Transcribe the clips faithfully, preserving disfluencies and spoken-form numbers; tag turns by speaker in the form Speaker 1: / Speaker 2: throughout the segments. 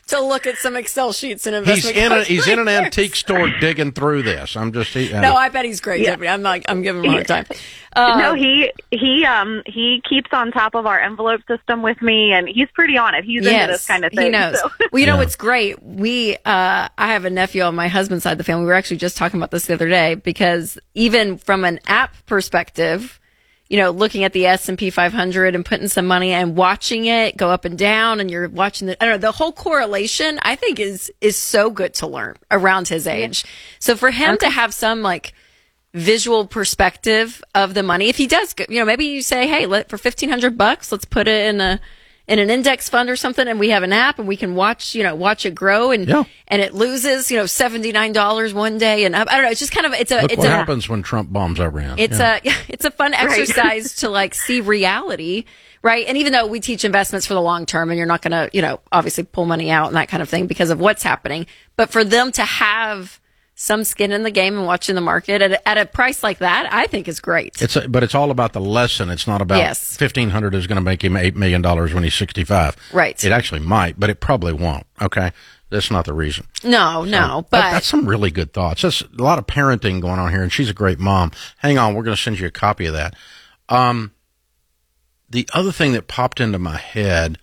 Speaker 1: to look at some Excel sheets and
Speaker 2: He's
Speaker 1: investment.
Speaker 2: in a, he's in an antique store digging through this. I'm just he,
Speaker 1: no, I bet he's great.
Speaker 3: Yeah.
Speaker 1: Tiffany. I'm like I'm giving him a hard time. Uh,
Speaker 3: no, he he um he keeps on top of our envelope system with me, and he's pretty on it. He's
Speaker 1: yes,
Speaker 3: into this kind of thing.
Speaker 1: He knows.
Speaker 3: So.
Speaker 1: Well, you know
Speaker 2: Yeah.
Speaker 1: what's great? We uh, I have a nephew on my husband's side of the family. We were actually just talking about this the other day because even from an app perspective, you know, looking at the S and P five hundred and putting some money and watching it go up and down, and you're watching the, I don't know, the whole correlation, I think is, is so good to learn around his age. Yeah. So for him okay. to have some like visual perspective of the money, if he does, you know, maybe you say, hey, let, for fifteen hundred bucks, let's put it in a, in an index fund or something, and we have an app and we can watch, you know, watch it grow and, yeah. and it loses, you know, seventy-nine dollars one day. And I don't know, it's just kind of, it's a,
Speaker 2: Look
Speaker 1: it's
Speaker 2: what
Speaker 1: a,
Speaker 2: happens when Trump bombs Iran.
Speaker 1: It's
Speaker 2: yeah.
Speaker 1: a, it's a fun exercise right. to like see reality, right? And even though we teach investments for the long term and you're not going to, you know, obviously pull money out and that kind of thing because of what's happening, but for them to have some skin in the game and watching the market at a, at a price like that, I think is great.
Speaker 2: It's a, but it's all about the lesson. It's not about
Speaker 1: yes.
Speaker 2: fifteen hundred is going to make him eight million dollars when he's sixty-five.
Speaker 1: Right.
Speaker 2: It actually might, but it probably won't. Okay. That's not the reason.
Speaker 1: No, no,
Speaker 2: so
Speaker 1: but
Speaker 2: that, that's some really good thoughts. That's a lot of parenting going on here, and she's a great mom. Hang on. We're going to send you a copy of that. Um, the other thing that popped into my head,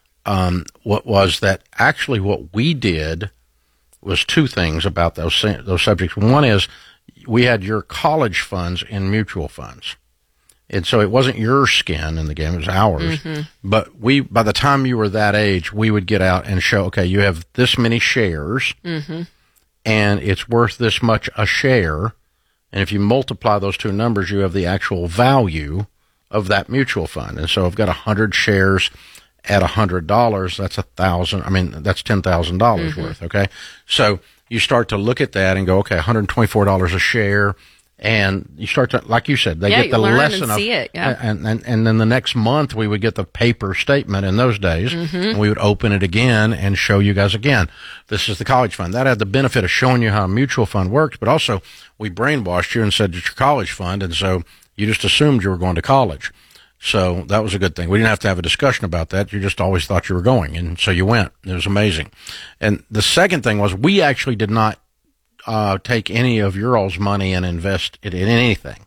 Speaker 2: um, what was that actually what we did was two things about those those subjects. One is we had your college funds in mutual funds. And so it wasn't your skin in the game, it was ours. Mm-hmm. But we, by the time you were that age, we would get out and show, okay, you have this many shares, mm-hmm. and it's worth this much a share. And if you multiply those two numbers, you have the actual value of that mutual fund. And so I've got one hundred shares at one hundred dollars, that's a thousand. I mean, that's ten thousand dollars mm-hmm. worth. Okay. So you start to look at that and go, okay, one hundred twenty-four dollars a share. And you start to, like you said, they
Speaker 1: yeah,
Speaker 2: get the
Speaker 1: learn
Speaker 2: lesson
Speaker 1: and
Speaker 2: of,
Speaker 1: see it, yeah.
Speaker 2: and, and, and then the next month we would get the paper statement in those days, mm-hmm. and we would open it again and show you guys again. This is the college fund. That had the benefit of showing you how a mutual fund works, but also we brainwashed you and said it's your college fund, and so you just assumed you were going to college. So that was a good thing. We didn't have to have a discussion about that. You just always thought you were going, and so you went. It was amazing. And the second thing was we actually did not uh, take any of your all's money and invest it in anything.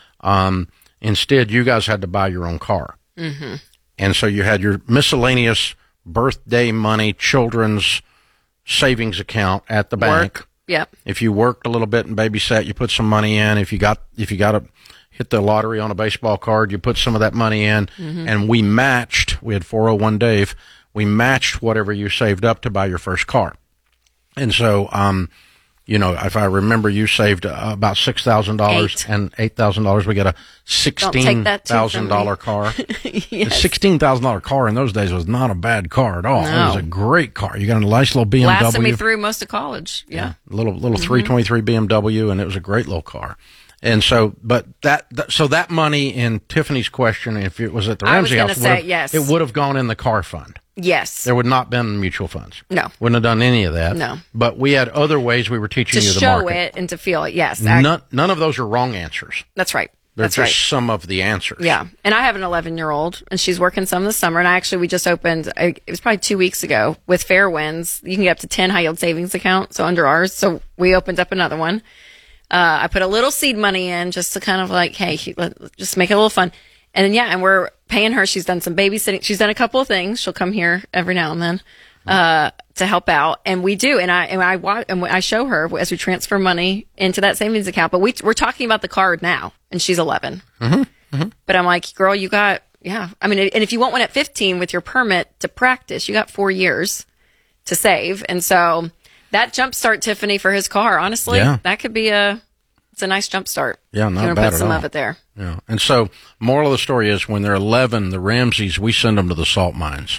Speaker 2: Um, instead, you guys had to buy your own car. Mm-hmm. And so you had your miscellaneous birthday money, children's savings account at the bank.
Speaker 1: Work. Yep.
Speaker 2: If you worked a little bit and babysat, you put some money in. If you got, if you got a, hit the lottery on a baseball card, you put some of that money in, mm-hmm. and we matched, we had four oh one Dave, we matched whatever you saved up to buy your first car. And so, um, you know, if I remember, you saved uh, about six thousand dollars, and eight thousand dollars, we got a sixteen thousand dollars car.
Speaker 1: Yes.
Speaker 2: A sixteen thousand dollars car in those days was not a bad car at all.
Speaker 1: No.
Speaker 2: It was a great car. You got a nice little B M W.
Speaker 1: Lasted me through most of college. Yeah.
Speaker 2: yeah little little mm-hmm. three twenty-three B M W, and it was a great little car. And so, but that, that, so that money in Tiffany's question, if it was at the Ramsey house,
Speaker 1: say, yes.
Speaker 2: it would have gone in the car fund.
Speaker 1: Yes.
Speaker 2: There would not have been mutual funds.
Speaker 1: No.
Speaker 2: Wouldn't have done any of that.
Speaker 1: No.
Speaker 2: But we had other ways we were teaching
Speaker 1: to
Speaker 2: you the
Speaker 1: show
Speaker 2: market.
Speaker 1: it and to feel it, yes.
Speaker 2: None, none of those are wrong answers.
Speaker 1: That's right.
Speaker 2: They're
Speaker 1: That's
Speaker 2: just
Speaker 1: right.
Speaker 2: some of the answers.
Speaker 1: Yeah. And I have an eleven-year-old, and she's working some this summer. And I actually, we just opened, it was probably two weeks ago, with Fairwinds. You can get up to ten high-yield savings accounts, so under ours. So we opened up another one. Uh, I put a little seed money in just to kind of like, hey, let, just make it a little fun. And then, yeah, and we're paying her. She's done some babysitting. She's done a couple of things. She'll come here every now and then uh, to help out. And we do. And I and I watch, and I show her as we transfer money into that savings account. But we, we're talking about the card now, and she's eleven. Mm-hmm. Mm-hmm. But I'm like, girl, you got, yeah. I mean, and if you want one at fifteen with your permit to practice, you got four years to save. And so that jumpstart Tiffany for his car, honestly,
Speaker 2: yeah.
Speaker 1: that could be a, it's a nice jumpstart.
Speaker 2: Yeah, not
Speaker 1: you
Speaker 2: bad
Speaker 1: put
Speaker 2: at
Speaker 1: some
Speaker 2: all.
Speaker 1: of it there.
Speaker 2: Yeah. And so, moral of the story is when they're eleven, the Ramseys, we send them to the salt mines.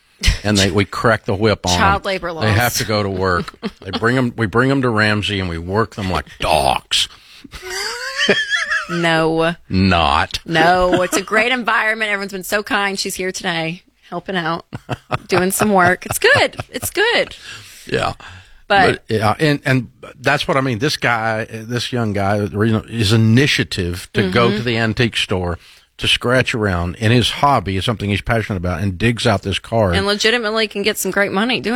Speaker 2: And they, we crack the whip on
Speaker 1: Child
Speaker 2: them.
Speaker 1: labor laws.
Speaker 2: They have to go to work. They bring them, we bring them to Ramsey and we work them like dogs.
Speaker 1: No.
Speaker 2: Not.
Speaker 1: No. It's a great environment. Everyone's been so kind. She's here today, helping out, doing some work. It's good. It's good.
Speaker 2: Yeah.
Speaker 1: But,
Speaker 2: but yeah, and, and that's what I mean. This guy, this young guy, his initiative to mm-hmm. go to the antique store to scratch around in his hobby is something he's passionate about and digs out this card.
Speaker 1: And legitimately can get some great money doing